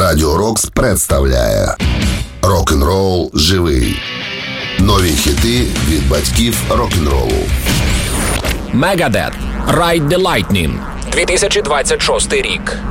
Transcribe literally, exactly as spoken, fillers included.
Радіо Рокс представляє Рок-н-рол живий. Нові хіти від батьків рок-н-ролу. Megadeth. Ride the Lightning. дві тисячі двадцять шостий рік.